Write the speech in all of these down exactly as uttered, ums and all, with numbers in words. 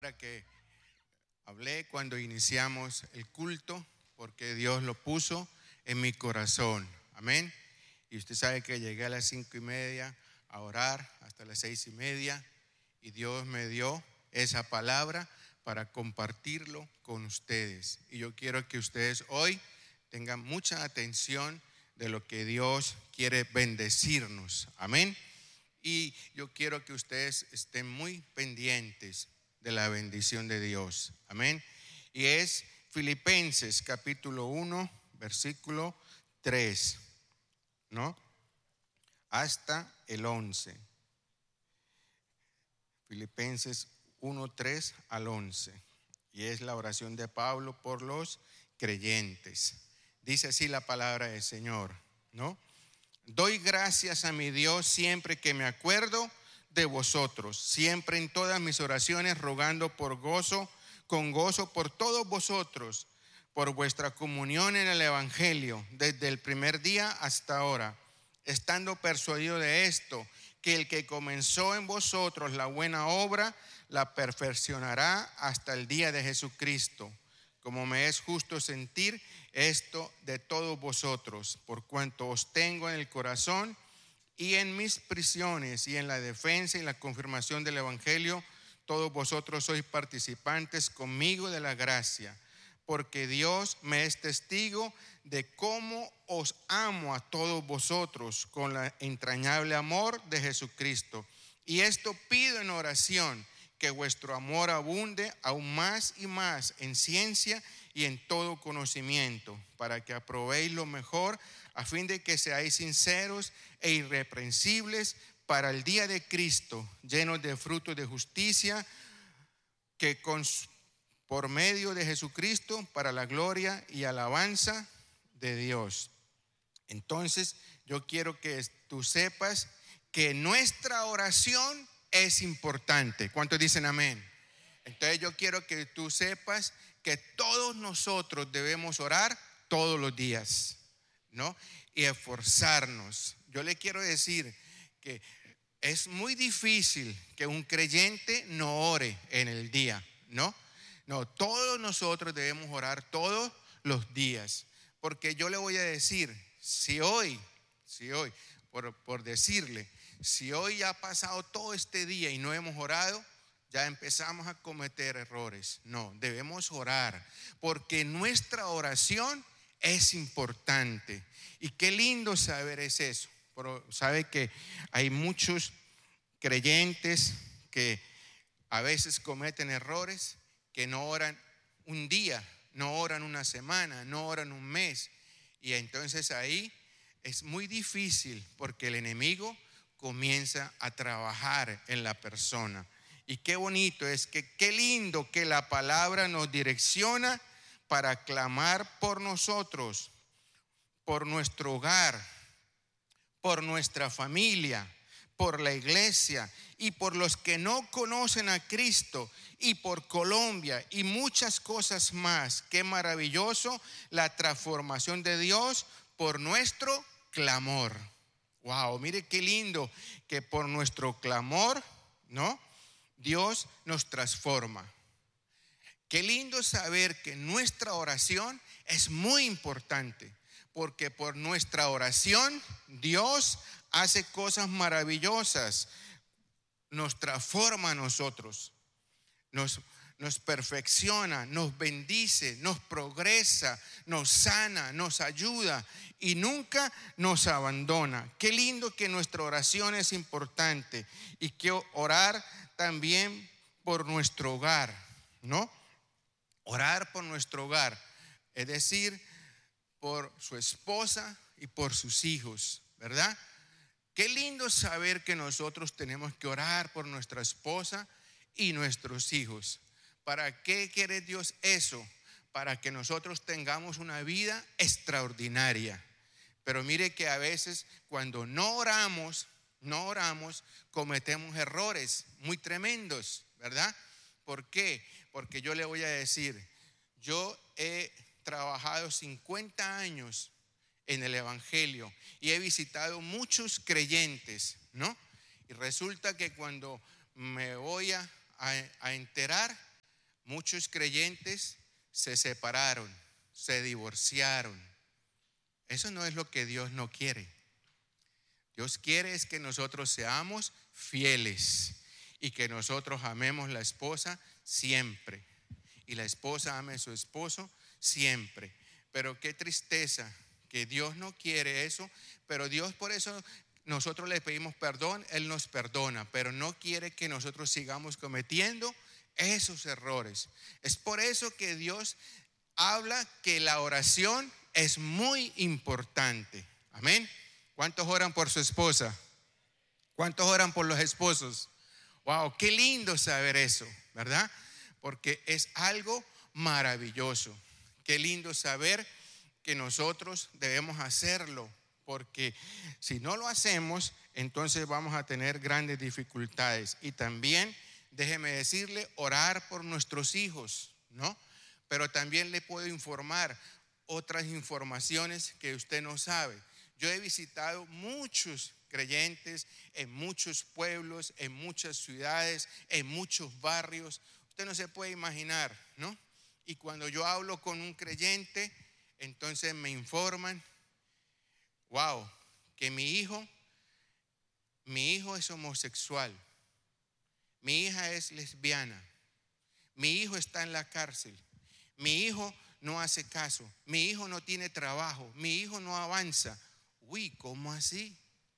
Que hablé cuando iniciamos el culto, porque Dios lo puso en mi corazón. Amén. Y usted sabe que llegué a las cinco y media a orar hasta las seis y media, y Dios me dio esa palabra para compartirlo con ustedes. Y yo quiero que ustedes hoy tengan mucha atención de lo que Dios quiere bendecirnos. Amén. Y yo quiero que ustedes estén muy pendientes de la bendición de Dios. Amén. Y es Filipenses capítulo uno, versículo tres, ¿no? Hasta el once. Filipenses uno, tres al once. Y es la oración de Pablo por los creyentes. Dice así la palabra del Señor, ¿no? Doy gracias a mi Dios siempre que me acuerdo de vosotros, siempre en todas mis oraciones, rogando por gozo, con gozo por todos vosotros, por vuestra comunión en el Evangelio, desde el primer día hasta ahora, estando persuadido de esto, que el que comenzó en vosotros la buena obra, la perfeccionará hasta el día de Jesucristo. Como me es justo sentir esto de todos vosotros, por cuanto os tengo en el corazón y en mis prisiones y en la defensa y la confirmación del Evangelio, todos vosotros sois participantes conmigo de la gracia, porque Dios me es testigo de cómo os amo a todos vosotros con el entrañable amor de Jesucristo. Y esto pido en oración, que vuestro amor abunde aún más y más en ciencia y en todo conocimiento, para que aprobéis lo mejor, a fin de que seáis sinceros e irreprensibles para el día de Cristo, llenos de frutos de justicia, que con, por medio de Jesucristo, para la gloria y alabanza de Dios. Entonces, yo quiero que tú sepas que nuestra oración es importante. ¿Cuántos dicen amén? Entonces yo quiero que tú sepas que todos nosotros debemos orar todos los días, ¿no? Y esforzarnos. Yo le quiero decir que es muy difícil que un creyente no ore en el día, ¿no? No, todos nosotros debemos orar todos los días. Porque yo le voy a decir, si hoy, si hoy, por, por decirle, si hoy ya ha pasado todo este día y no hemos orado, ya empezamos a cometer errores. No, debemos orar, porque nuestra oración es importante. Y qué lindo saber es eso. Pero sabe que hay muchos creyentes que a veces cometen errores, que no oran un día, no oran una semana, no oran un mes. Y entonces ahí es muy difícil, porque el enemigo comienza a trabajar en la persona. Y qué bonito es que, qué lindo que la palabra nos direcciona para clamar por nosotros, por nuestro hogar, por nuestra familia, por la iglesia y por los que no conocen a Cristo, y por Colombia y muchas cosas más. Qué maravilloso la transformación de Dios por nuestro clamor. Wow, mire qué lindo que por nuestro clamor, ¿no? Dios nos transforma. Qué lindo saber que nuestra oración es muy importante, porque por nuestra oración Dios hace cosas maravillosas, nos transforma a nosotros, nos, nos perfecciona, nos bendice, nos progresa, nos sana, nos ayuda y nunca nos abandona. Qué lindo que nuestra oración es importante, y que orar también por nuestro hogar, ¿no? Orar por nuestro hogar, es decir, por su esposa y por sus hijos, ¿verdad? Qué lindo saber que nosotros tenemos que orar por nuestra esposa y nuestros hijos. ¿Para qué quiere Dios eso? Para que nosotros tengamos una vida extraordinaria. Pero mire que a veces cuando no oramos, no oramos, cometemos errores muy tremendos, ¿verdad? ¿Por qué? Porque yo le voy a decir, yo he trabajado cincuenta años en el Evangelio y he visitado muchos creyentes, ¿no? Y resulta que cuando me voy a, a, a enterar, Muchos creyentes se separaron, se divorciaron. Eso no es lo que Dios no quiere. Dios quiere es que nosotros seamos fieles y que nosotros amemos a la esposa siempre y la esposa ame a su esposo siempre. Pero qué tristeza que Dios no quiere eso, pero Dios por eso nosotros le pedimos perdón, Él nos perdona, pero no quiere que nosotros sigamos cometiendo esos errores. Es por eso que Dios habla que la oración es muy importante. Amén. ¿Cuántos oran por su esposa? ¿Cuántos oran por los esposos? Wow, qué lindo saber eso, ¿verdad? Porque es algo maravilloso. Qué lindo saber que nosotros debemos hacerlo, porque si no lo hacemos, entonces vamos a tener grandes dificultades. Y también, déjeme decirle, orar por nuestros hijos, ¿no? Pero también le puedo informar otras informaciones que usted no sabe. Yo he visitado muchos creyentes en muchos pueblos, en muchas ciudades, en muchos barrios. Usted no se puede imaginar, ¿no? Y cuando yo hablo con un creyente, entonces me informan, wow, que mi hijo, mi hijo es homosexual, mi hija es lesbiana, mi hijo está en la cárcel, mi hijo no hace caso, mi hijo no tiene trabajo, mi hijo no avanza. Uy, ¿cómo así?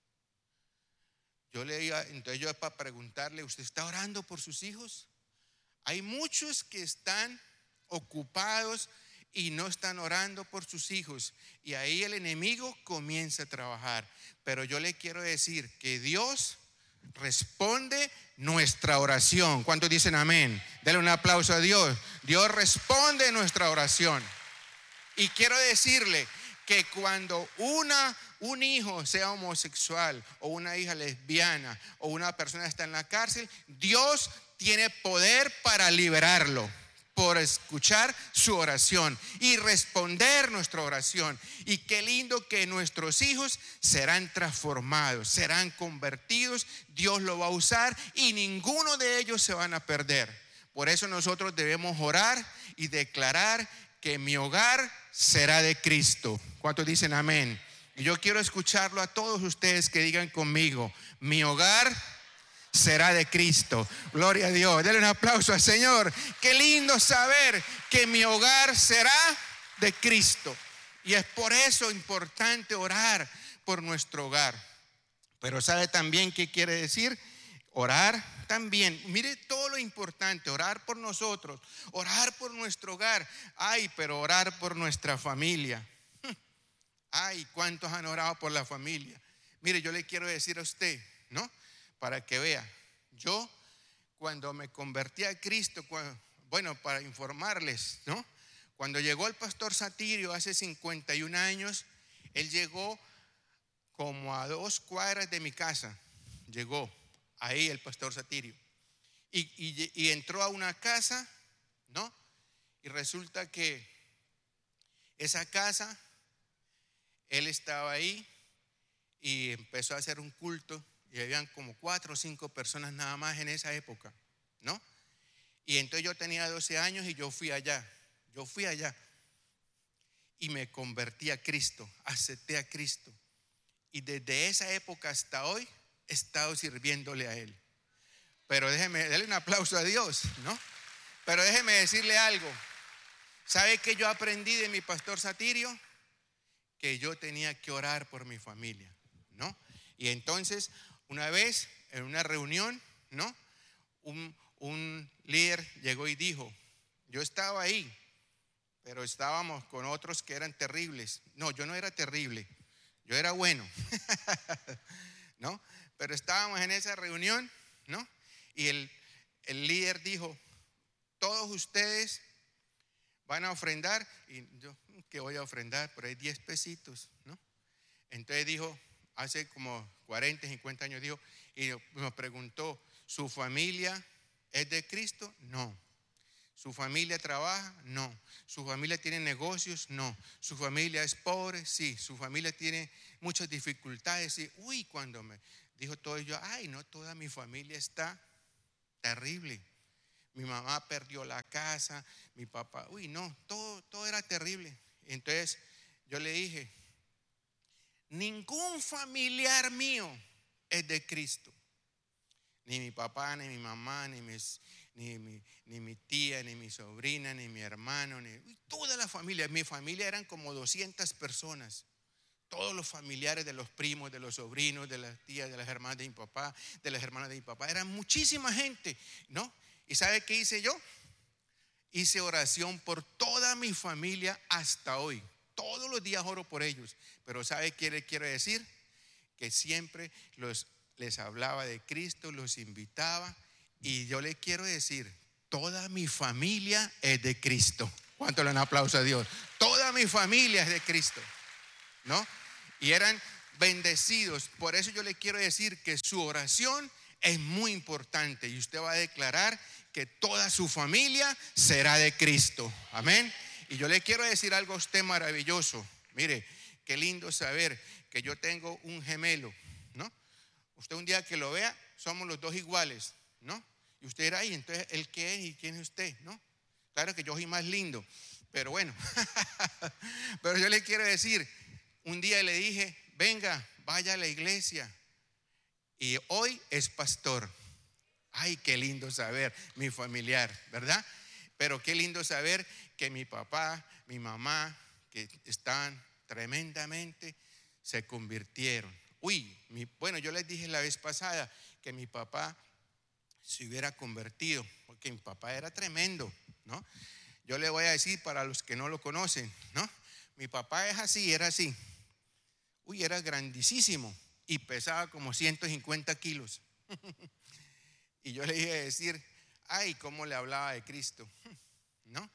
Yo le iba, entonces yo para preguntarle, ¿usted está orando por sus hijos? Hay muchos que están ocupados y no están orando por sus hijos, y ahí el enemigo comienza a trabajar. Pero yo le quiero decir que Dios responde nuestra oración. ¿Cuántos dicen amén? Dale un aplauso a Dios. Dios responde nuestra oración. Y quiero decirle que cuando una, un hijo sea homosexual o una hija lesbiana o una persona está en la cárcel, Dios tiene poder para liberarlo por escuchar su oración y responder nuestra oración. Y qué lindo que nuestros hijos serán transformados, serán convertidos. Dios lo va a usar y ninguno de ellos se van a perder. Por eso nosotros debemos orar y declarar que mi hogar será de Cristo. ¿Cuántos dicen amén? Y yo quiero escucharlo a todos ustedes que digan conmigo: mi hogar será de Cristo. Gloria a Dios. Denle un aplauso al Señor. Qué lindo saber que mi hogar será de Cristo. Y es por eso importante orar por nuestro hogar. Pero ¿sabe también qué quiere decir? Orar también, mire todo lo importante, orar por nosotros, orar por nuestro hogar. Ay, pero orar por nuestra familia. Ay, ¿cuántos han orado por la familia? Mire, yo le quiero decir a usted, ¿no? Para que vea, yo cuando me convertí a Cristo, bueno, para informarles, ¿no? Cuando llegó el pastor Satirio hace cincuenta y un años, él llegó como a dos cuadras de mi casa, llegó ahí el pastor Satirio, y, y, y entró a una casa, ¿no? Y resulta que esa casa, él estaba ahí y empezó a hacer un culto, y habían como cuatro o cinco personas nada más en esa época, ¿no? Y entonces yo tenía doce años y yo fui allá, yo fui allá y me convertí a Cristo, acepté a Cristo, y desde esa época hasta hoy he estado sirviéndole a Él. Pero déjeme, darle un aplauso a Dios, ¿no? Pero déjeme decirle algo. ¿Sabe qué yo aprendí de mi pastor Satirio? Que yo tenía que orar por mi familia, ¿no? Y entonces, una vez en una reunión, ¿no? Un, un líder llegó y dijo, yo estaba ahí, pero estábamos con otros que eran terribles. No, yo no era terrible, yo era bueno, ¿no? Pero estábamos en esa reunión, ¿no? Y el, el líder dijo, todos ustedes van a ofrendar. Y yo, ¿qué voy a ofrendar? Por ahí diez pesitos, ¿no? Entonces dijo, hace como cuarenta, cincuenta años dijo, y nos preguntó, ¿su familia es de Cristo? No. ¿Su familia trabaja? No. ¿Su familia tiene negocios? No. ¿Su familia es pobre? Sí. ¿Su familia tiene muchas dificultades? Sí. Uy, cuando me dijo todo ello, ay, no, toda mi familia está terrible. Mi mamá perdió la casa, mi papá, uy, no, todo, todo era terrible. Entonces yo le dije, ningún familiar mío es de Cristo. Ni mi papá, ni mi mamá, ni, mis, ni, mi, ni mi tía, ni mi sobrina, ni mi hermano, ni toda la familia. Mi familia eran como doscientas personas. Todos los familiares de los primos, de los sobrinos, de las tías, de las hermanas de mi papá, de las hermanas de mi papá. Eran muchísima gente, ¿no? ¿Y sabe qué hice yo? Hice oración por toda mi familia hasta hoy. Todos los días oro por ellos. Pero ¿sabe qué le quiero decir? Que siempre los, les hablaba de Cristo, los invitaba. Y yo le quiero decir, toda mi familia es de Cristo. ¿Cuánto le dan aplauso a Dios? Toda mi familia es de Cristo, ¿no? Y eran bendecidos. Por eso yo le quiero decir que su oración es muy importante. Y usted va a declarar que toda su familia será de Cristo. Amén. Y yo le quiero decir algo a usted maravilloso. Mire, qué lindo saber que yo tengo un gemelo, ¿no? Usted un día que lo vea, somos los dos iguales, ¿no? Y usted dirá, ay, entonces, ¿el qué es y quién es usted? ¿No? Claro que yo soy más lindo, pero bueno. Pero yo le quiero decir, un día le dije, venga, vaya a la iglesia. Y hoy es pastor. Ay, qué lindo saber, mi familiar, ¿verdad? Pero qué lindo saber que mi papá, mi mamá, que están tremendamente, se convirtieron. Uy, mi, bueno, yo les dije la vez pasada que mi papá se hubiera convertido, porque mi papá era tremendo, ¿no? Yo le voy a decir para los que no lo conocen, ¿no? Mi papá es así, era así. Uy, era grandísimo y pesaba como ciento cincuenta kilos. Y yo le iba a decir, ay, cómo le hablaba de Cristo, ¿no?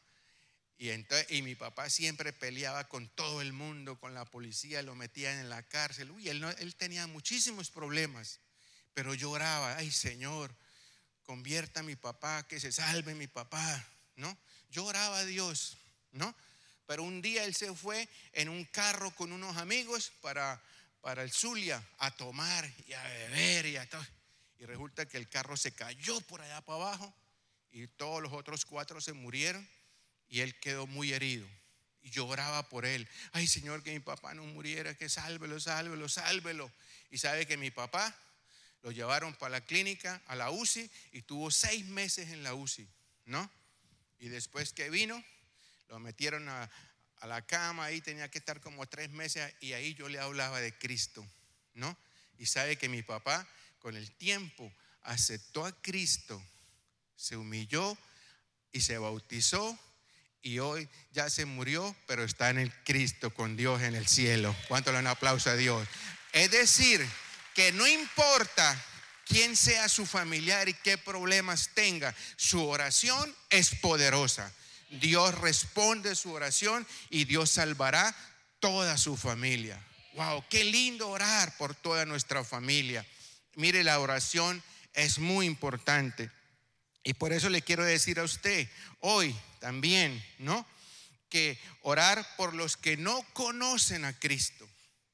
Y, entonces, y mi papá siempre peleaba con todo el mundo, con la policía, lo metían en la cárcel. Uy, él, no, él tenía muchísimos problemas, pero lloraba, ay, Señor, convierta a mi papá, que se salve mi papá, ¿no? Yo oraba a Dios, ¿no? Pero un día él se fue en un carro con unos amigos para, para el Zulia a tomar y a beber y a todo. Y resulta que el carro se cayó por allá para abajo y todos los otros cuatro se murieron y él quedó muy herido. Y lloraba por él. Ay, Señor, que mi papá no muriera, que sálvelo, sálvelo, sálvelo. Y sabe que mi papá lo llevaron para la clínica, a la U C I, y tuvo seis meses en la U C I, ¿no? Y después que vino, lo metieron a, a la cama, ahí tenía que estar como tres meses y ahí yo le hablaba de Cristo, ¿no? Y sabe que mi papá con el tiempo aceptó a Cristo, se humilló y se bautizó y hoy ya se murió, pero está en el Cristo con Dios en el cielo. ¿Cuánto le dan aplauso a Dios? Es decir, que no importa quién sea su familiar y qué problemas tenga, su oración es poderosa. Dios responde su oración y Dios salvará toda su familia. Wow, qué lindo orar por toda nuestra familia. Mire, la oración es muy importante. Y por eso le quiero decir a usted hoy también, ¿no? Que orar por los que no conocen a Cristo.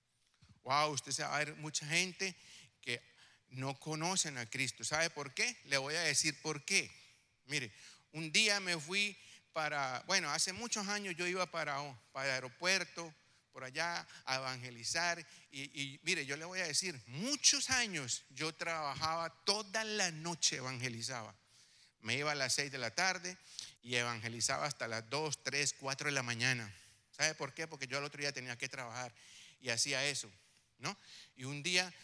Wow, usted se va a ver mucha gente que no conocen a Cristo. ¿Sabe por qué? Le voy a decir por qué. Mire, un día me fui para, bueno, hace muchos años yo iba para, para el aeropuerto, por allá a evangelizar y, y mire, yo le voy a decir, muchos años yo trabajaba toda la noche, evangelizaba. Me iba a las seis de la tarde y evangelizaba hasta las dos, tres, cuatro de la mañana. ¿Sabe por qué? Porque yo al otro día tenía que trabajar y hacía eso, ¿no? Y un día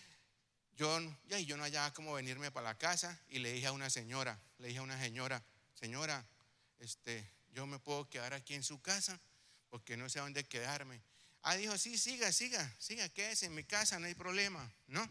yo, ya, yo no hallaba cómo venirme para la casa y le dije a una señora, le dije a una señora, señora, este, yo me puedo quedar aquí en su casa porque no sé dónde quedarme. Ah, dijo, sí, siga, siga, siga, quédese en mi casa, no hay problema, ¿no?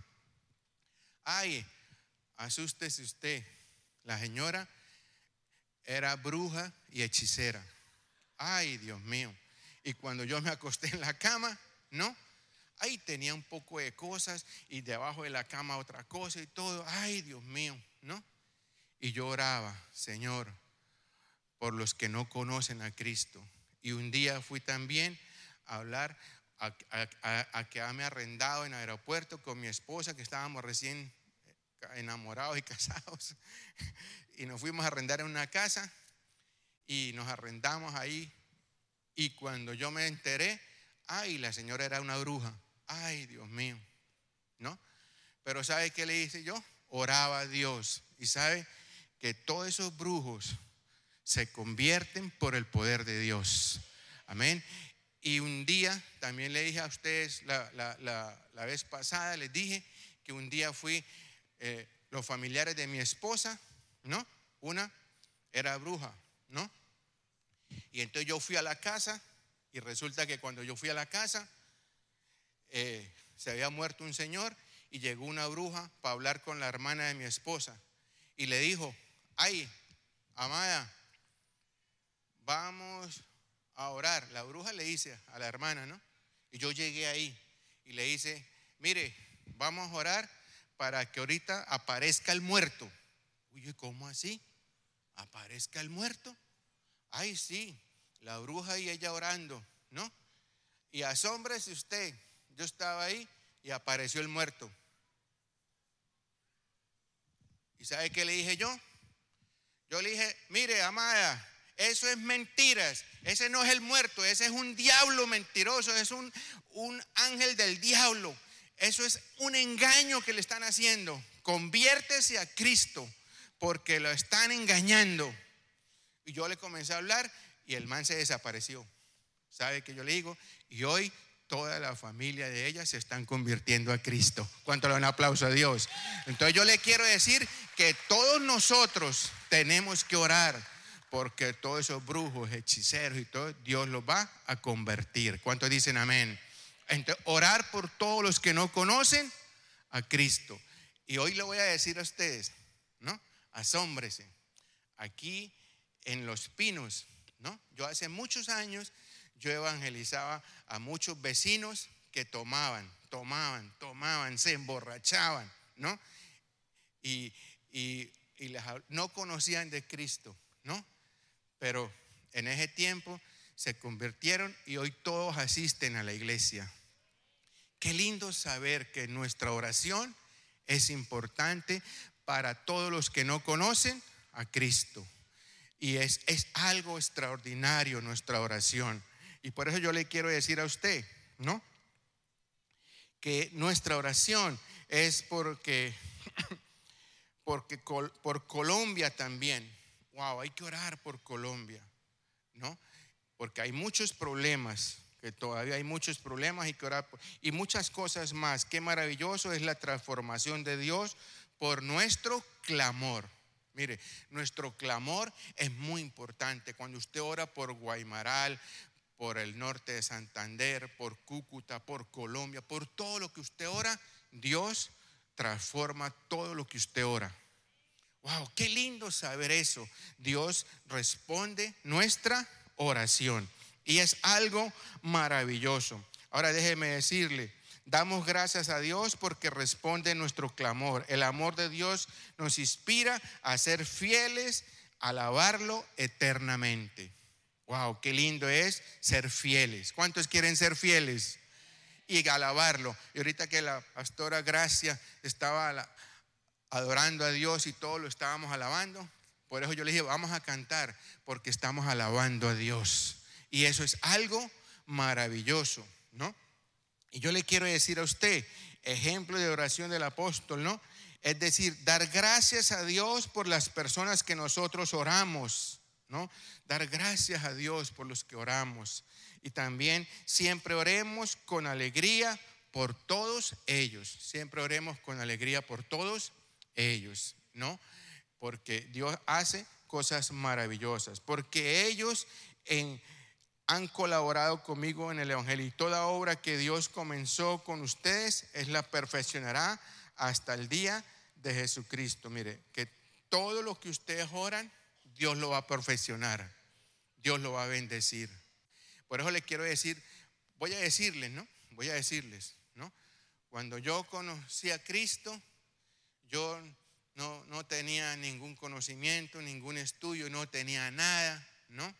Ay, asústese usted. La señora era bruja y hechicera. Ay, Dios mío. Y cuando yo me acosté en la cama, ¿no? Ahí tenía un poco de cosas y debajo de la cama otra cosa y todo. Ay, Dios mío, ¿no? Y yo oraba, Señor, por los que no conocen a Cristo. Y un día fui también a hablar, a, a, a, a quedarme arrendado en el aeropuerto con mi esposa, que estábamos recién enamorados y casados, y nos fuimos a arrendar en una casa y nos arrendamos ahí. Y cuando yo me enteré, ay, la señora era una bruja. Ay, Dios mío, ¿no? Pero ¿sabe qué le hice yo? Oraba a Dios. Y sabe que todos esos brujos se convierten por el poder de Dios. Amén. Y un día, también le dije a ustedes la, la, la, la vez pasada, les dije que un día fui, eh, los familiares de mi esposa, ¿no? Una era bruja, ¿no? Y entonces yo fui a la casa y resulta que cuando yo fui a la casa, eh, se había muerto un señor y llegó una bruja para hablar con la hermana de mi esposa y le dijo, ay, amada, vamos a orar. La bruja le dice a la hermana, ¿no? Y yo llegué ahí y le dice, mire, vamos a orar para que ahorita aparezca el muerto. Oye, ¿cómo así? ¿Aparezca el muerto? Ay, sí, la bruja y ella orando, ¿no? Y asómbrese usted, yo estaba ahí y apareció el muerto. ¿Y sabe qué le dije yo? Yo le dije, mire, amada, eso es mentiras, ese no es el muerto, ese es un diablo mentiroso, es un, un ángel del diablo, eso es un engaño que le están haciendo. Conviértese a Cristo porque lo están engañando. Y yo le comencé a hablar y el man se desapareció. ¿Sabe qué yo le digo? Y hoy toda la familia de ella se están convirtiendo a Cristo. ¿Cuánto le dan un aplauso a Dios? Entonces yo le quiero decir que todos nosotros tenemos que orar porque todos esos brujos, hechiceros y todo, Dios los va a convertir. ¿Cuántos dicen amén? Entonces, orar por todos los que no conocen a Cristo. Y hoy le voy a decir a ustedes, ¿no? Asómbrese. Aquí en Los Pinos, ¿no? Yo hace muchos años yo evangelizaba a muchos vecinos que tomaban, tomaban, tomaban, se emborrachaban, ¿no? Y, y, y les, no conocían de Cristo, ¿no? Pero en ese tiempo se convirtieron y hoy todos asisten a la iglesia. Qué lindo saber que nuestra oración es importante para todos los que no conocen a Cristo. Y es, es algo extraordinario nuestra oración. Y por eso yo le quiero decir a usted, ¿no? Que nuestra oración es porque, porque por Colombia también. Wow, hay que orar por Colombia, ¿no? Porque hay muchos problemas, que todavía hay muchos problemas y que orar por, y muchas cosas más. Qué maravilloso es la transformación de Dios por nuestro clamor. Mire, nuestro clamor es muy importante. Cuando usted ora por Guaymaral, por el norte de Santander, por Cúcuta, por Colombia, por todo lo que usted ora, Dios transforma todo lo que usted ora. Wow, qué lindo saber eso. Dios responde nuestra oración y es algo maravilloso. Ahora déjeme decirle, damos gracias a Dios porque responde nuestro clamor. El amor de Dios nos inspira a ser fieles, a alabarlo eternamente. Wow, qué lindo es ser fieles. ¿Cuántos quieren ser fieles? Y alabarlo. Y ahorita que la pastora Gracia estaba la, adorando a Dios y todos lo estábamos alabando, por eso yo le dije, vamos a cantar porque estamos alabando a Dios. Y eso es algo maravilloso, ¿no? Y yo le quiero decir a usted, ejemplo de oración del apóstol, ¿no? Es decir, dar gracias a Dios por las personas que nosotros oramos, ¿no? Dar gracias a Dios por los que oramos. Y también siempre oremos con alegría por todos ellos. Siempre oremos con alegría por todos ellos, ¿no? Porque Dios hace cosas maravillosas. Porque ellos en, han colaborado conmigo en el Evangelio. Y toda obra que Dios comenzó con ustedes, Él la perfeccionará hasta el día de Jesucristo. Mire, que todo lo que ustedes oran, Dios lo va a perfeccionar. Dios lo va a bendecir. Por eso les quiero decir, voy a decirles, ¿no? Voy a decirles, ¿no? Cuando yo conocí a Cristo, yo no, no tenía ningún conocimiento, ningún estudio, no tenía nada, ¿no?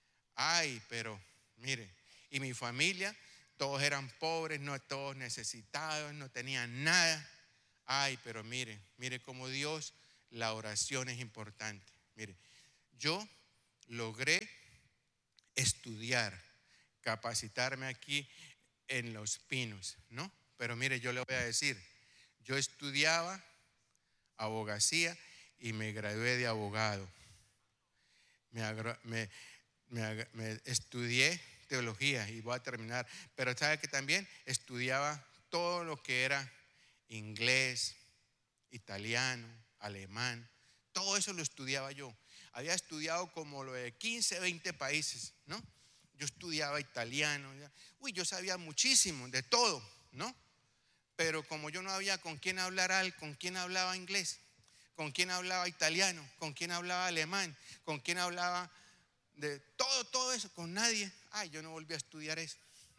Ay, pero mire, y mi familia, todos eran pobres, no todos necesitados, no tenían nada. Ay, pero mire, mire cómo Dios, la oración es importante. Mire, yo logré estudiar, capacitarme aquí en Los Pinos, ¿no? Pero mire, yo le voy a decir, yo estudiaba abogacía y me gradué de abogado. Me, agra- me, me agra- me estudié teología y voy a terminar. Pero sabe que también estudiaba todo lo que era inglés, italiano, alemán. Todo eso lo estudiaba yo. Había estudiado como lo de quince, veinte países, ¿no? Yo estudiaba italiano. ya. Uy, yo sabía muchísimo de todo, ¿no? Pero como yo no había con quién hablar, al, con quién hablaba inglés, con quién hablaba italiano, con quién hablaba alemán, con quién hablaba de todo, todo eso, con nadie. Ay, yo no volví a estudiar eso.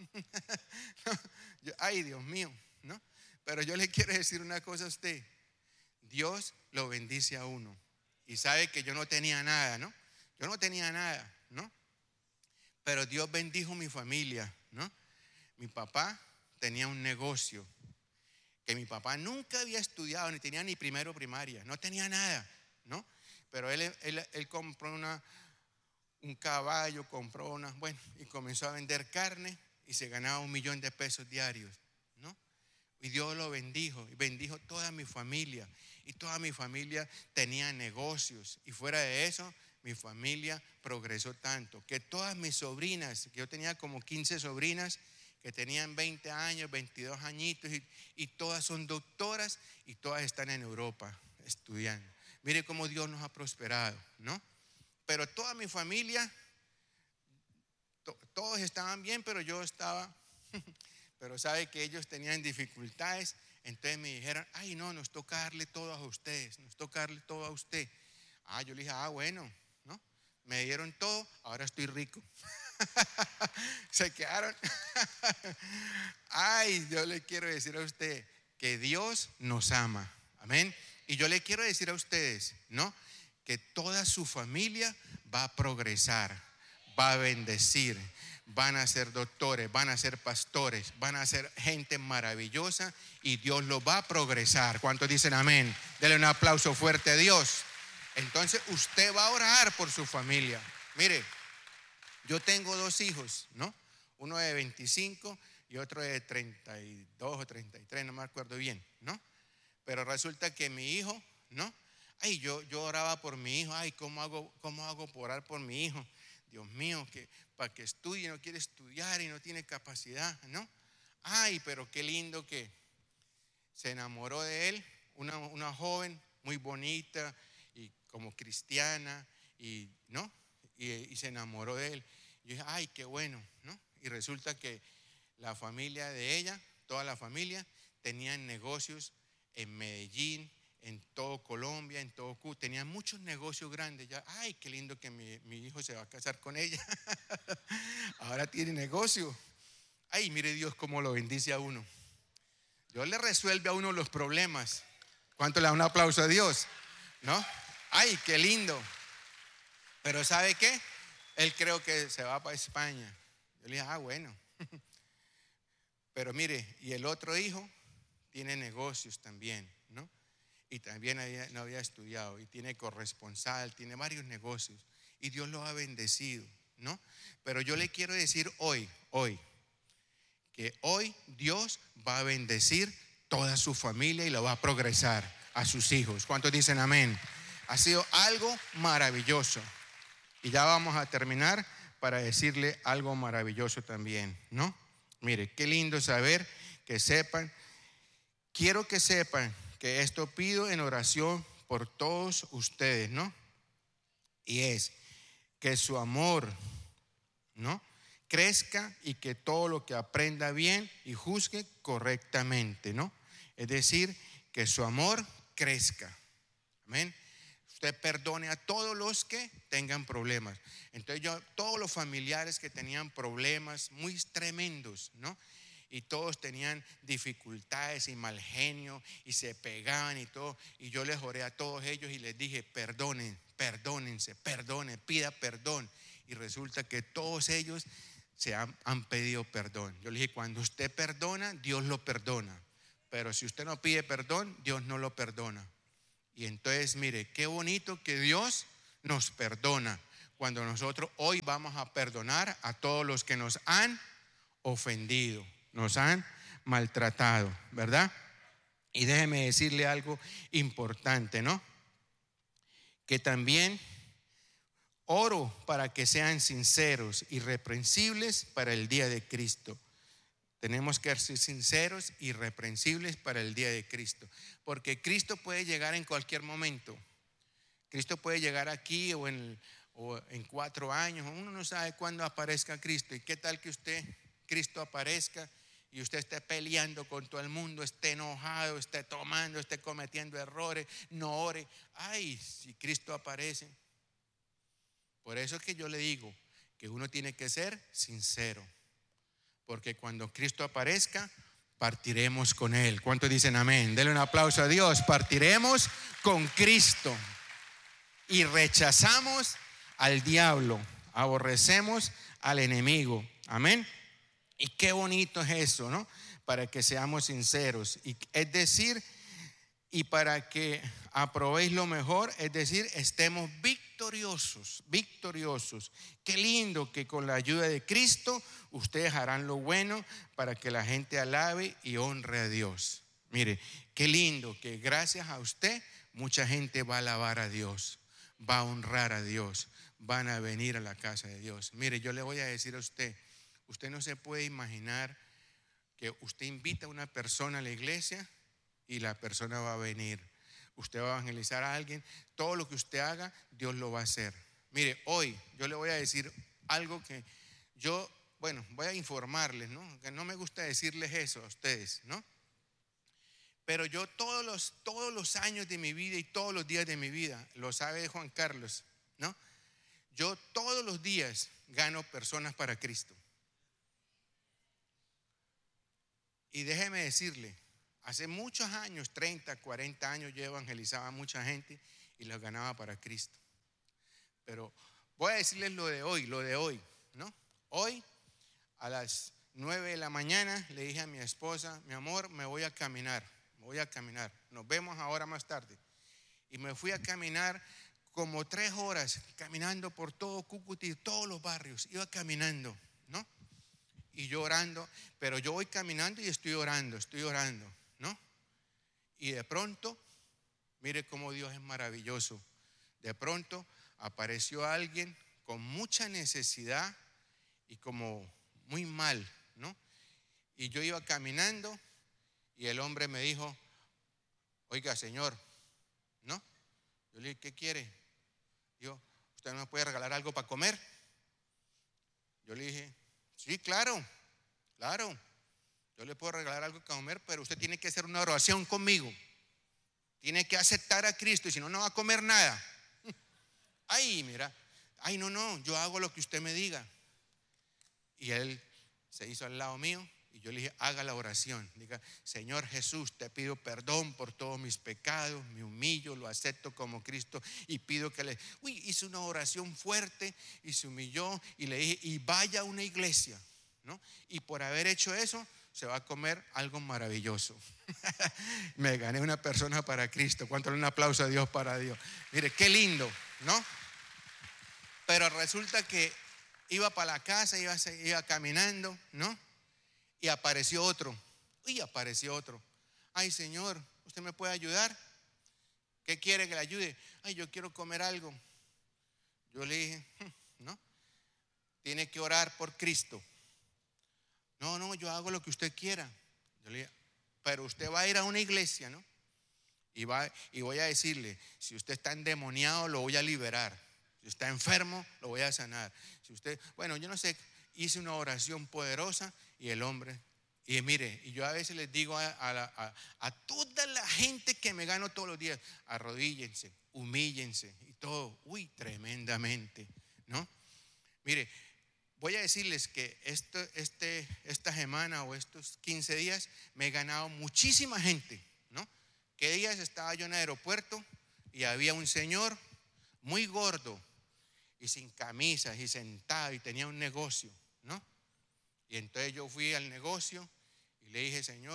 Yo, ay, Dios mío, ¿no? Pero yo le quiero decir una cosa a usted. Dios lo bendice a uno. Y sabe que yo no tenía nada, ¿no? Yo no tenía nada, ¿no? Pero Dios bendijo mi familia, ¿no? Mi papá tenía un negocio que mi papá nunca había estudiado, ni tenía ni primero primaria, no tenía nada, ¿no? Pero él, él, él compró una, un caballo, compró una, bueno, y comenzó a vender carne y se ganaba un millón de pesos diarios, ¿no? Y Dios lo bendijo, y bendijo toda mi familia, y toda mi familia tenía negocios, y fuera de eso, mi familia progresó tanto, que todas mis sobrinas, que yo tenía como quince sobrinas, que tenían veinte años, veintidós añitos, y, y todas son doctoras, y todas están en Europa estudiando. Mire cómo Dios nos ha prosperado, ¿no? Pero toda mi familia, to, todos estaban bien, pero yo estaba... Pero sabe que ellos tenían dificultades, entonces me dijeron, ay no, nos toca darle todo a ustedes, nos toca darle todo a usted. Ah, yo le dije, ah, bueno, ¿no? Me dieron todo, ahora estoy rico. Se quedaron. Ay, yo le quiero decir a usted que Dios nos ama, amén. Y yo le quiero decir a ustedes, ¿no? Que toda su familia va a progresar, va a bendecir. Van a ser doctores, van a ser pastores, van a ser gente maravillosa y Dios los va a progresar. ¿Cuántos dicen amén? Denle un aplauso fuerte a Dios. Entonces usted va a orar por su familia. Mire, yo tengo dos hijos, ¿no? Uno de veinticinco y otro de treinta y dos o treinta y tres, no me acuerdo bien, ¿no? Pero resulta que mi hijo, ¿no? Ay, yo, yo oraba por mi hijo. Ay, ¿cómo hago, cómo hago por orar por mi hijo? Dios mío, que para que estudie, no quiere estudiar y no tiene capacidad, ¿no? Ay, pero qué lindo que se enamoró de él, una, una joven muy bonita y como cristiana, y, ¿no? Y, y se enamoró de él. Yo dije, ay, qué bueno, ¿no? Y resulta que la familia de ella, toda la familia, tenían negocios en Medellín, en todo Colombia, en todo Cuba, tenían muchos negocios grandes. Ya, ay, qué lindo que mi, mi hijo se va a casar con ella. Ahora tiene negocio. Ay, mire Dios cómo lo bendice a uno. Dios le resuelve a uno los problemas. ¿Cuánto le da un aplauso a Dios? ¿No? Ay, qué lindo. Pero ¿sabe qué? Él creo que se va para España. Yo le dije, ah, bueno. Pero mire, y el otro hijo tiene negocios también, ¿no? Y también había, no había estudiado, y tiene corresponsal, tiene varios negocios, y Dios lo ha bendecido, ¿no? Pero yo le quiero decir hoy, hoy, que hoy Dios va a bendecir toda su familia y lo va a progresar a sus hijos. ¿Cuántos dicen amén? Ha sido algo maravilloso. Y ya vamos a terminar para decirle algo maravilloso también, ¿no? Mire, qué lindo saber que sepan, quiero que sepan que esto pido en oración por todos ustedes, ¿no? Y es que su amor, ¿no? crezca y que todo lo que aprenda bien y juzgue correctamente, ¿no? Es decir, que su amor crezca. Amén. Usted perdone a todos los que tengan problemas. Entonces yo, todos los familiares que tenían problemas muy tremendos, ¿no? Y todos tenían dificultades y mal genio y se pegaban y todo. Y yo les oré a todos ellos y les dije, perdonen, perdónense, perdonen, pida perdón. Y resulta que todos ellos se han, han pedido perdón. Yo le dije, cuando usted perdona, Dios lo perdona. Pero si usted no pide perdón, Dios no lo perdona. Y entonces, mire, qué bonito que Dios nos perdona cuando nosotros hoy vamos a perdonar a todos los que nos han ofendido, nos han maltratado, ¿verdad? Y déjeme decirle algo importante, ¿no? Que también oro para que sean sinceros, irreprensibles para el día de Cristo. Tenemos que ser sinceros, irreprensibles para el día de Cristo, porque Cristo puede llegar en cualquier momento. Cristo puede llegar aquí o en, o en cuatro años. Uno no sabe cuándo aparezca Cristo. ¿Y qué tal que usted, Cristo, aparezca y usted esté peleando con todo el mundo, esté enojado, esté tomando, esté cometiendo errores, no ore? Ay, si Cristo aparece. Por eso es que yo le digo que uno tiene que ser sincero. Porque cuando Cristo aparezca, partiremos con Él. ¿Cuántos dicen amén? Denle un aplauso a Dios. Partiremos con Cristo. Y rechazamos al diablo. Aborrecemos al enemigo. Amén. Y qué bonito es eso, ¿no? Para que seamos sinceros. Y, es decir, y para que aprobéis lo mejor, es decir, estemos victoriosos, victoriosos. Qué lindo que con la ayuda de Cristo ustedes harán lo bueno para que la gente alabe y honre a Dios. Mire, qué lindo que gracias a usted mucha gente va a alabar a Dios, va a honrar a Dios, van a venir a la casa de Dios. Mire, yo le voy a decir a usted, usted no se puede imaginar que usted invita a una persona a la iglesia y la persona va a venir. Usted va a evangelizar a alguien, todo lo que usted haga, Dios lo va a hacer. Mire, hoy yo le voy a decir algo que yo, bueno, voy a informarles, ¿no? Que no me gusta decirles eso a ustedes, ¿no? Pero yo todos los, todos los años de mi vida y todos los días de mi vida, lo sabe Juan Carlos, ¿no? Yo todos los días gano personas para Cristo. Y déjeme decirle, hace muchos años, treinta, cuarenta años, yo evangelizaba a mucha gente y los ganaba para Cristo. Pero voy a decirles lo de hoy, lo de hoy, ¿no? Hoy a las nueve de la mañana le dije a mi esposa, mi amor, me voy a caminar, me voy a caminar. Nos vemos ahora más tarde. Y me fui a caminar como tres horas, caminando por todo Cúcuta, todos los barrios, iba caminando, ¿no? Y yo orando, pero yo voy caminando y estoy orando, estoy orando, ¿no? Y de pronto, mire cómo Dios es maravilloso. De pronto apareció alguien con mucha necesidad y como muy mal, ¿no? Y yo iba caminando y el hombre me dijo, oiga, señor, ¿no? Yo le dije, ¿qué quiere? Dijo, ¿usted no me puede regalar algo para comer? Yo le dije, sí, claro, claro, yo le puedo regalar algo para comer, pero usted tiene que hacer una oración conmigo. Tiene que aceptar a Cristo y si no, no va a comer nada. Ay, mira, ay, no, no, yo hago lo que usted me diga. Y él se hizo al lado mío y yo le dije, haga la oración. Diga, Señor Jesús, te pido perdón por todos mis pecados, me humillo, lo acepto como Cristo y pido que le... Uy, hizo una oración fuerte y se humilló y le dije, y vaya a una iglesia, ¿no? Y por haber hecho eso, se va a comer algo maravilloso. Me gané una persona para Cristo. ¿Cuánto? Un aplauso a Dios para Dios. Mire, qué lindo, ¿no? Pero resulta que iba para la casa, iba, iba caminando, ¿no? Y apareció otro. Y apareció otro. Ay, Señor, ¿usted me puede ayudar? ¿Qué quiere que le ayude? Ay, yo quiero comer algo. Yo le dije, no, tiene que orar por Cristo. No, no, yo hago lo que usted quiera. Yo le dije, pero usted va a ir a una iglesia, ¿no? Y, va, y voy a decirle, si usted está endemoniado, lo voy a liberar. Si está enfermo, lo voy a sanar. Si usted, bueno, yo no sé, hice una oración poderosa y el hombre, y mire, y yo a veces les digo a, a, a, a toda la gente que me gano todos los días, arrodíllense, humíllense y todo, uy, tremendamente, ¿no? Mire, voy a decirles que esto, este, esta semana o estos quince días me he ganado muchísima gente, ¿no? Que días estaba yo en el aeropuerto y había un señor muy gordo y sin camisas y sentado y tenía un negocio, ¿no? Y entonces yo fui al negocio y le dije, Señor,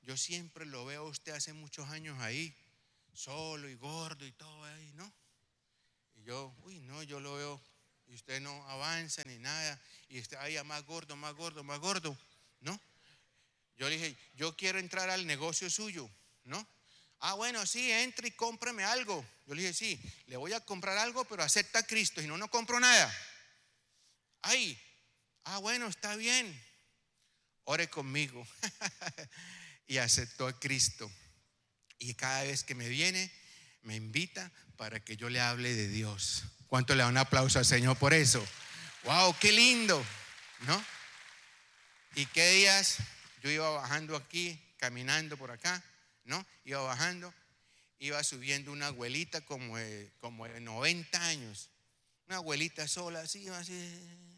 yo siempre lo veo a usted hace muchos años ahí, solo y gordo y todo ahí, ¿no? Y yo, uy, no, yo lo veo y usted no avanza ni nada, y usted ahí más gordo, más gordo, más gordo, ¿no? Yo le dije, yo quiero entrar al negocio suyo, ¿no? Ah, bueno, sí, entre y cómprame algo. Yo le dije, sí, le voy a comprar algo, pero acepta a Cristo, si no, no compro nada. Ay, ah, bueno, está bien, ore conmigo. Y aceptó a Cristo. Y cada vez que me viene, me invita para que yo le hable de Dios. ¿Cuánto le da un aplauso al Señor por eso? ¡Wow! ¡Qué lindo! ¿No? Y qué días yo iba bajando aquí, caminando por acá, ¿no? Iba bajando, iba subiendo una abuelita como de, como de noventa años. Una abuelita sola, así, así.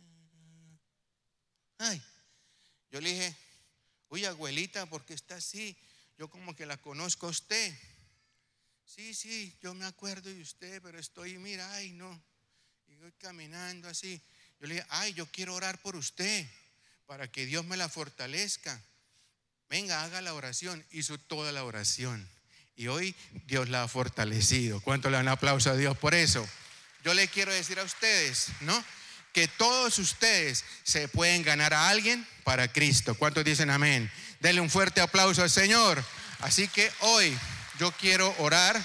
Ay, yo le dije, oye, abuelita, ¿por qué está así? Yo como que la conozco a usted. Sí, sí, yo me acuerdo de usted, pero estoy, mira, ay, no. Y voy caminando así. Yo le dije, ay, yo quiero orar por usted, para que Dios me la fortalezca. Venga, haga la oración. Hizo toda la oración. Y hoy Dios la ha fortalecido. ¿Cuánto le dan aplauso a Dios por eso? Yo le quiero decir a ustedes, ¿no? Que todos ustedes se pueden ganar a alguien para Cristo. ¿Cuántos dicen amén? Denle un fuerte aplauso al Señor. Así que hoy yo quiero orar.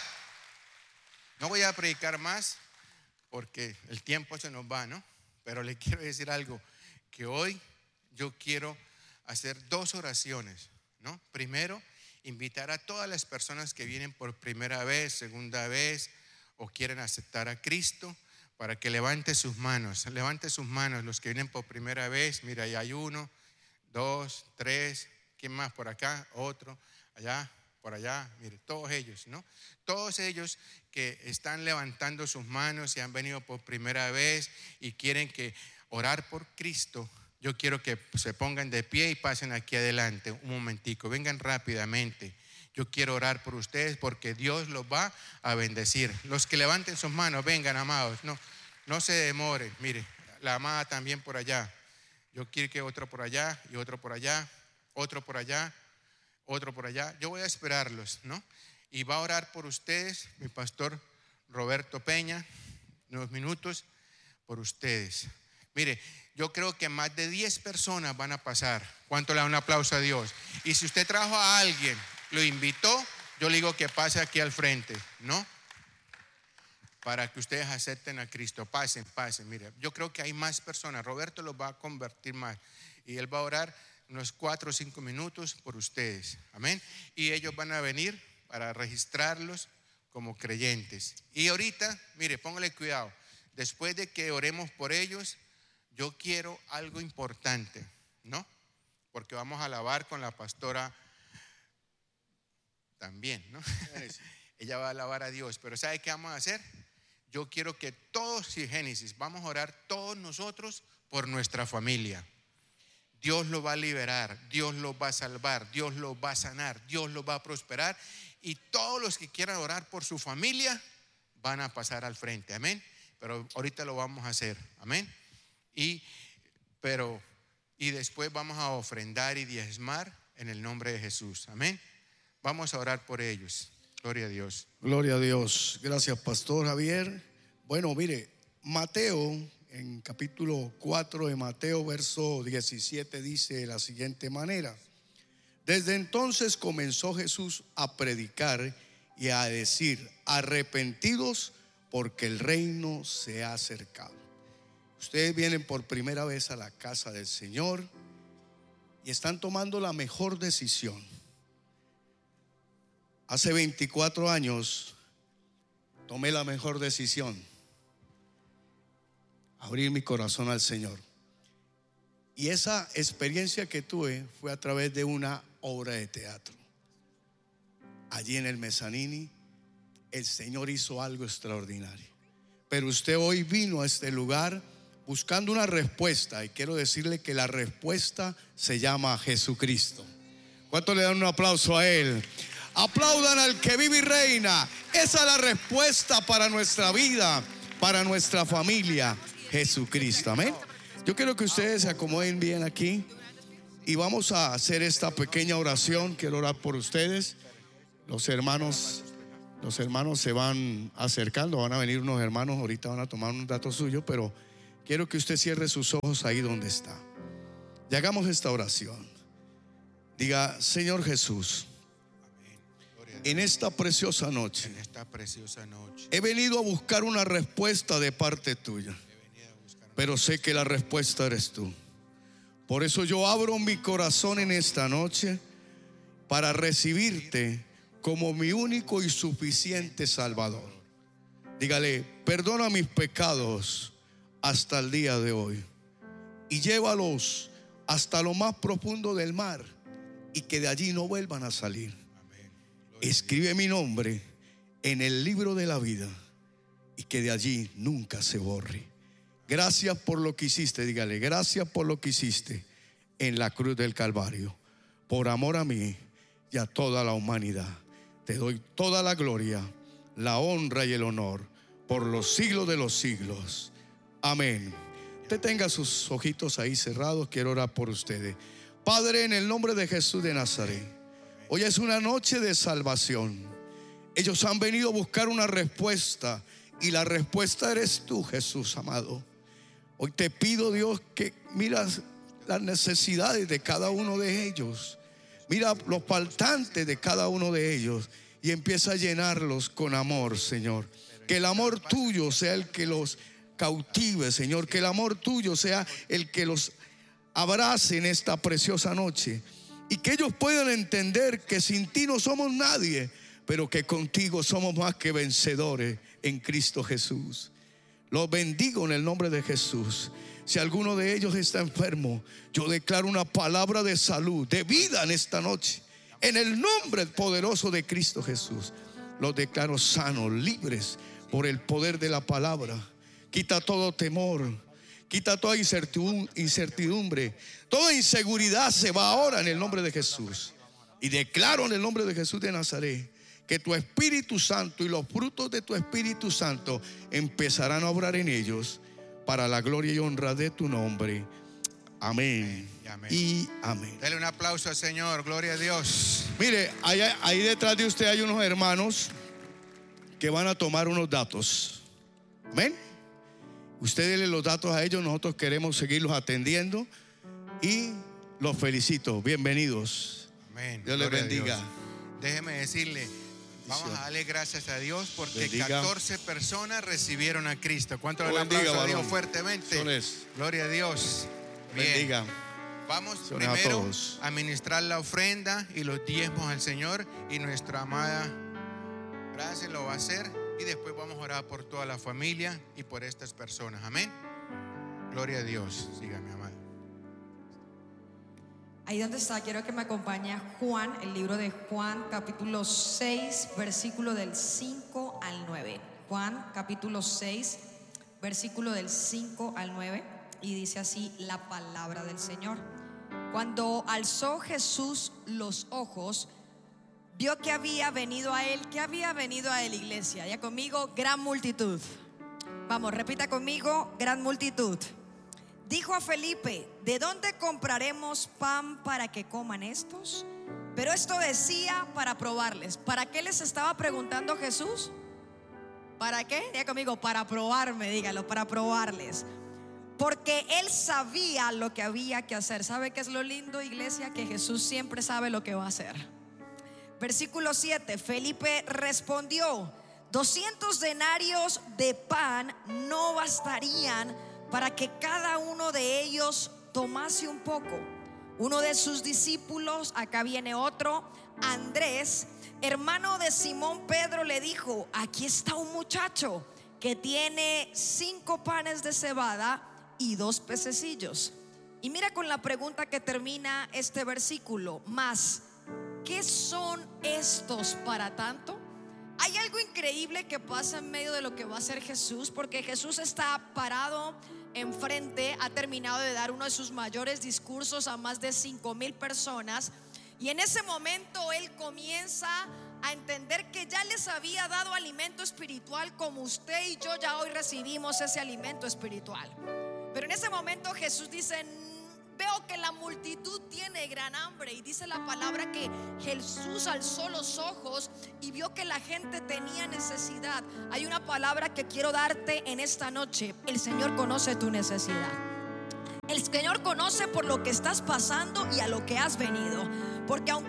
No voy a predicar más porque el tiempo se nos va, ¿no? Pero le quiero decir algo, que hoy yo quiero hacer dos oraciones, ¿no? Primero, invitar a todas las personas que vienen por primera vez, segunda vez o quieren aceptar a Cristo, para que levante sus manos, levante sus manos los que vienen por primera vez. Mira, ahí hay uno, dos, tres, ¿quién más por acá? Otro, allá, por allá, mire, todos ellos, ¿no? Todos ellos que están levantando sus manos y han venido por primera vez y quieren que orar por Cristo, yo quiero que se pongan de pie y pasen aquí adelante un momentico, vengan rápidamente. Yo quiero orar por ustedes porque Dios los va a bendecir. Los que levanten sus manos, vengan, amados, no, no se demoren. Mire, la amada también por allá. Yo quiero que otro por allá y otro por allá, otro por allá, otro por allá. Yo voy a esperarlos, ¿no? Y va a orar por ustedes mi pastor Roberto Peña, unos minutos por ustedes. Mire, yo creo que más de diez personas van a pasar. ¿Cuánto le da un aplauso a Dios? Y si usted trajo a alguien, lo invitó, yo le digo que pase aquí al frente, ¿no? Para que ustedes acepten a Cristo. Pasen, pasen. Mire, yo creo que hay más personas. Roberto los va a convertir más. Y él va a orar unos cuatro o cinco minutos por ustedes. Amén. Y ellos van a venir para registrarlos como creyentes. Y ahorita, mire, póngale cuidado. Después de que oremos por ellos, yo quiero algo importante, ¿no? Porque vamos a alabar con la pastora también, ¿no? Ella va a alabar a Dios. Pero ¿sabe qué vamos a hacer? Yo quiero que todos, sí, Génesis, vamos a orar todos nosotros por nuestra familia. Dios lo va a liberar, Dios lo va a salvar, Dios lo va a sanar, Dios lo va a prosperar. Y todos los que quieran orar por su familia van a pasar al frente, amén. Pero ahorita lo vamos a hacer, amén. Y, pero, y después vamos a ofrendar y diezmar en el nombre de Jesús, amén. Vamos a orar por ellos. Gloria a Dios. Gloria a Dios. Gracias, pastor Javier. Bueno, mire, Mateo, en capítulo cuatro de Mateo, verso diecisiete, dice de la siguiente manera: desde entonces comenzó Jesús a predicar y a decir: arrepentidos, porque el reino se ha acercado. Ustedes vienen por primera vez a la casa del Señor y están tomando la mejor decisión. Hace veinticuatro años tomé la mejor decisión: abrir mi corazón al Señor. Y esa experiencia que tuve fue a través de una obra de teatro. Allí en el Mezzanini el Señor hizo algo extraordinario. Pero usted hoy vino a este lugar buscando una respuesta, y quiero decirle que la respuesta se llama Jesucristo. ¿Cuánto le dan un aplauso a Él? Aplaudan al que vive y reina. Esa es la respuesta para nuestra vida, para nuestra familia: Jesucristo. Amén. Yo quiero que ustedes se acomoden bien aquí. Y vamos a hacer esta pequeña oración. Quiero orar por ustedes. Los hermanos, los hermanos se van acercando. Van a venir unos hermanos, ahorita van a tomar un dato suyo, pero quiero que usted cierre sus ojos ahí donde está. Y hagamos esta oración. Diga: Señor Jesús, en esta preciosa noche, En esta preciosa noche he venido a buscar una respuesta de parte tuya, pero sé que la respuesta eres tú. Por eso yo abro mi corazón en esta noche para recibirte como mi único y suficiente Salvador. Dígale: perdona mis pecados hasta el día de hoy y llévalos hasta lo más profundo del mar y que de allí no vuelvan a salir. Escribe mi nombre en el libro de la vida y que de allí nunca se borre. Gracias por lo que hiciste, dígale: gracias por lo que hiciste en la cruz del Calvario, por amor a mí y a toda la humanidad. Te doy toda la gloria, la honra y el honor por los siglos de los siglos. Amén. Usted tenga sus ojitos ahí cerrados. Quiero orar por ustedes. Padre, en el nombre de Jesús de Nazaret, hoy es una noche de salvación. Ellos han venido a buscar una respuesta y la respuesta eres tú, Jesús amado. Hoy te pido, Dios, que miras las necesidades de cada uno de ellos. Mira los faltantes de cada uno de ellos y empieza a llenarlos con amor, Señor. Que el amor tuyo sea el que los cautive, Señor. Que el amor tuyo sea el que los abrace en esta preciosa noche. Y que ellos puedan entender que sin ti no somos nadie, pero que contigo somos más que vencedores en Cristo Jesús. Los bendigo en el nombre de Jesús. Si alguno de ellos está enfermo, yo declaro una palabra de salud, de vida en esta noche. En el nombre poderoso de Cristo Jesús, los declaro sanos, libres por el poder de la palabra. Quita todo temor, quita toda incertidumbre, toda inseguridad se va ahora en el nombre de Jesús. Y declaro en el nombre de Jesús de Nazaret que tu Espíritu Santo y los frutos de tu Espíritu Santo empezarán a obrar en ellos para la gloria y honra de tu nombre. Amén, amén y amén. Y amén. Dele un aplauso al Señor, gloria a Dios. Mire, ahí, ahí detrás de usted hay unos hermanos que van a tomar unos datos. Amén. Usted dele los datos a ellos, nosotros queremos seguirlos atendiendo y los felicito. Bienvenidos. Amén. Dios les bendiga. Dios. Déjeme decirle, vamos a darle gracias a Dios porque bendiga. catorce personas recibieron a Cristo. ¿Cuánto le aplauso a Dios fuertemente? Gloria a Dios. Bien. Bendiga. Vamos Son primero a, a ministrar la ofrenda y los diezmos al Señor, y nuestra amada gracias lo va a hacer, y después vamos a orar por toda la familia y por estas personas. Amén. Gloria a Dios. Sígame, amado. Ahí donde está, quiero que me acompañe Juan, el libro de Juan, capítulo seis, versículo del cinco al nueve. Juan, capítulo seis, versículo del cinco al nueve, y dice así la palabra del Señor. Cuando alzó Jesús los ojos, vio que había venido a él, que había venido a él, iglesia. Ya conmigo, gran multitud. Vamos, repita conmigo, gran multitud. Dijo a Felipe: ¿de dónde compraremos pan para que coman estos? Pero esto decía para probarles. ¿Para qué les estaba preguntando Jesús? ¿Para qué? Diga conmigo, para probarme, dígalo, para probarles. Porque él sabía lo que había que hacer. ¿Sabe qué es lo lindo, iglesia? Que Jesús siempre sabe lo que va a hacer. Versículo siete, Felipe respondió: doscientos denarios de pan no bastarían para que cada uno de ellos tomase un poco. Uno de sus discípulos, acá viene otro, Andrés, hermano de Simón Pedro, le dijo: aquí está un muchacho que tiene cinco panes de cebada y dos pececillos. Y mira con la pregunta que termina este versículo: mas, ¿qué son estos para tanto? Hay algo increíble que pasa en medio de lo que va a hacer Jesús, porque Jesús está parado enfrente, ha terminado de dar uno de sus mayores discursos a más de cinco mil personas, y en ese momento él comienza a entender que ya les había dado alimento espiritual, como usted y yo ya hoy recibimos ese alimento espiritual. Pero en ese momento Jesús dice: veo que la multitud tiene gran hambre. Y dice la palabra que Jesús alzó los ojos y vio que la gente tenía necesidad. Hay una palabra que quiero darte en esta noche. El Señor conoce tu necesidad. El Señor conoce por lo que estás pasando y a lo que has venido. Porque aunque